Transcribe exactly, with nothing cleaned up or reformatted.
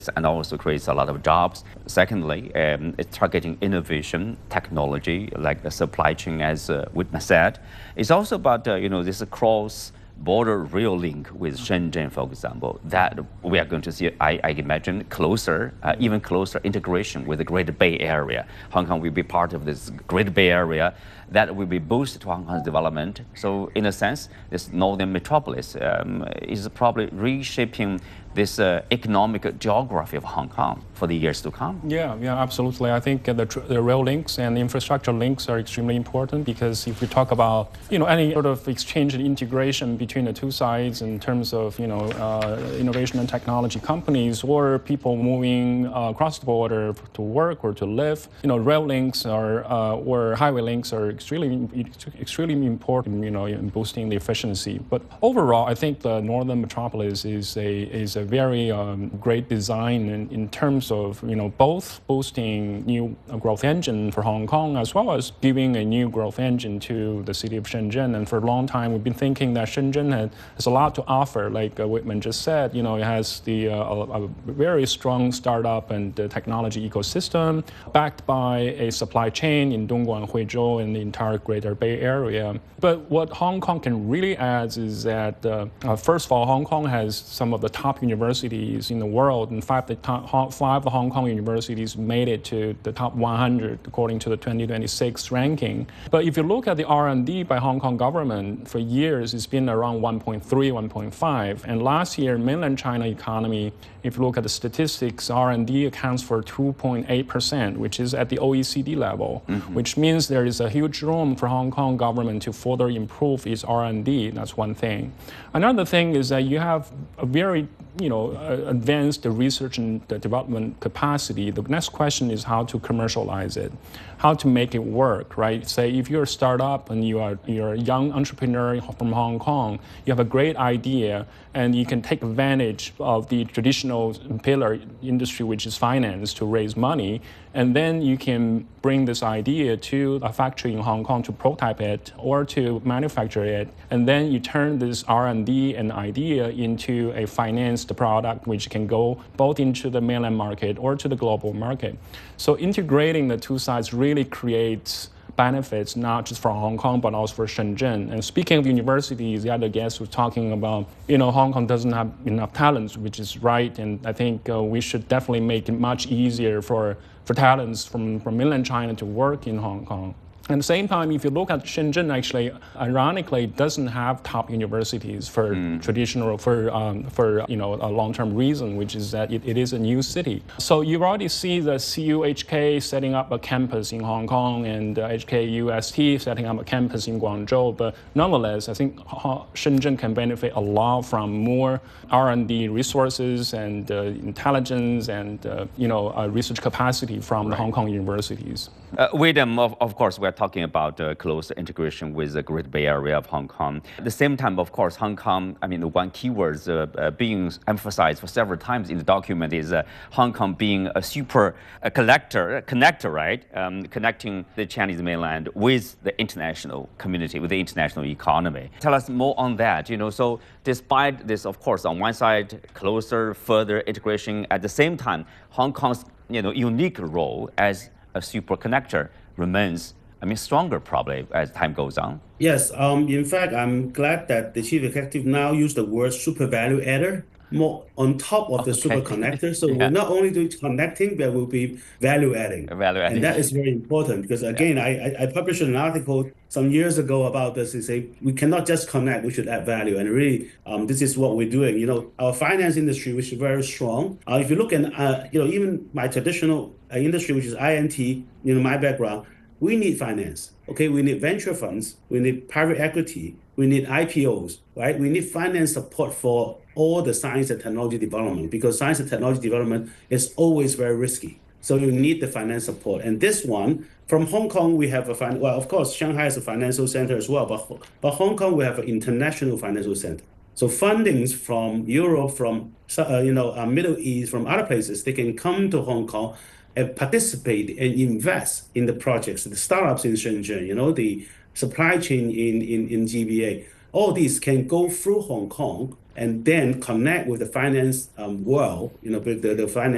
and also creates a lot of jobs. Secondly, um, it's targeting innovation, technology, like the supply chain, as uh, Whitman said. It's also about, uh, you know, this cross border rail link with Shenzhen, for example, that we are going to see, I, I imagine, closer, uh, even closer integration with the Greater Bay Area. Hong Kong will be part of this Greater Bay Area that will be boost to Hong Kong's development. So in a sense, this northern metropolis um, is probably reshaping this uh, economic geography of Hong Kong for the years to come. Yeah, yeah, absolutely. I think uh, the, tr- the rail links and the infrastructure links are extremely important, because if we talk about, you know, any sort of exchange and integration between the two sides in terms of, you know, uh, innovation and technology companies or people moving uh, across the border to work or to live, you know, rail links are, uh, or highway links are extremely, extremely important, you know, in boosting the efficiency. But overall, I think the northern metropolis is a is a very um, great design in, in terms of, you know, both boosting new growth engine for Hong Kong, as well as giving a new growth engine to the city of Shenzhen. And for a long time, we've been thinking that Shenzhen has, has a lot to offer. Like uh, Whitman just said, you know, it has the uh, a, a very strong startup and uh, technology ecosystem, backed by a supply chain in Dongguan, Huizhou, and the entire Greater Bay Area. But what Hong Kong can really add is that, uh, uh, first of all, Hong Kong has some of the top universities in the world. In fact, the top, five of the Hong Kong universities made it to the top one hundred according to the twenty twenty-six ranking. But if you look at the R and D by Hong Kong government, for years it's been around one point three, one point five. And last year, mainland China economy, if you look at the statistics, R and D accounts for two point eight percent, which is at the O E C D level, mm-hmm. which means there is a huge room for Hong Kong government to further improve its R and D. That's one thing. Another thing is that you have a very you know, uh, advanced research and development capacity. The next question is how to commercialize it, how to make it work, right? Say if you're a startup and you are you're a young entrepreneur from Hong Kong, you have a great idea and you can take advantage of the traditional pillar industry, which is finance, to raise money. And then you can bring this idea to a factory in Hong Kong to prototype it or to manufacture it. And then you turn this R and D and idea into a financed product, which can go both into the mainland market or to the global market. So integrating the two sides really creates benefits, not just for Hong Kong, but also for Shenzhen. And speaking of universities, the other guest was talking about, you know, Hong Kong doesn't have enough talents, which is right. And I think uh, we should definitely make it much easier for, for talents from, from mainland China to work in Hong Kong. At the same time, if you look at Shenzhen, actually, ironically, doesn't have top universities for mm. traditional, for um, for you know a long-term reason, which is that it, it is a new city. So you already see the C U H K setting up a campus in Hong Kong and uh, H K U S T setting up a campus in Guangzhou. But nonetheless, I think Shenzhen can benefit a lot from more R and D resources and uh, intelligence and uh, you know uh, research capacity from right. the Hong Kong universities. Uh, William, of, of course, we're talking about uh, close integration with the Great Bay Area of Hong Kong. At the same time, of course, Hong Kong, I mean, the one keyword uh, uh, being emphasized for several times in the document is uh, Hong Kong being a super uh, collector, uh, connector, right? Um, connecting the Chinese mainland with the international community, with the international economy. Tell us more on that, you know, so despite this, of course, on one side, closer, further integration, at the same time, Hong Kong's, you know, unique role as a super connector remains, I mean, stronger probably as time goes on. Yes, um, in fact, I'm glad that the chief executive now used the word super value adder more on top of the okay. super connector. So yeah. we're not only doing connecting, but we'll be value adding. Value adding. And that is very important because again, yeah. I, I published an article some years ago about this and say we cannot just connect, we should add value. And really, um, this is what we're doing. You know, our finance industry, which is very strong. Uh, if you look at, uh, you know, even my traditional uh, industry, which is I N T, you know, my background, we need finance, okay? We need venture funds, we need private equity, we need I P Os, right? We need finance support for all the science and technology development because science and technology development is always very risky. So you need the finance support. And this one, from Hong Kong, we have a, fin- well, of course, Shanghai is a financial center as well, but, but Hong Kong, we have an international financial center. So fundings from Europe, from uh, you know, uh, Middle East, from other places, they can come to Hong Kong and participate and invest in the projects, the startups in Shenzhen, you know, the supply chain in, in, in G B A. All these can go through Hong Kong and then connect with the finance um, world, you know, the, the finance